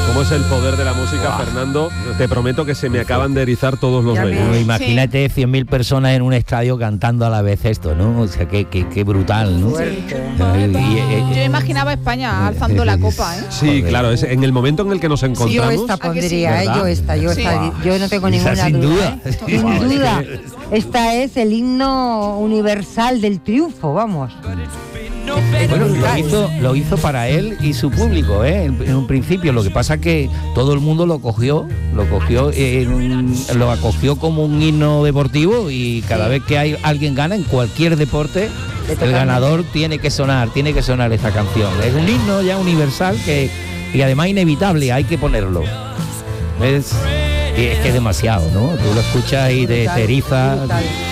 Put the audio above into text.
¿Cómo es el poder de la música, Fernando? Te prometo que se me acaban de erizar todos los vellos. Bueno, imagínate 100.000 personas en un estadio cantando a la vez esto, ¿no? O sea, qué brutal, ¿no? Yo imaginaba a España alzando la copa, ¿eh? Sí, claro, es en el momento en el que nos encontramos. Yo esta pondría, ¿verdad? yo no tengo ninguna sin duda. duda. Sin duda. Esta es el himno universal del triunfo, vamos. Bueno, lo hizo para él y su público, en un principio. Lo que pasa que todo el mundo lo acogió como un himno deportivo, y cada vez que alguien gana en cualquier deporte, el ganador tiene que sonar esta canción. Es un himno ya universal y además inevitable, hay que ponerlo. Es que es demasiado, ¿no? Tú lo escuchas y te eriza.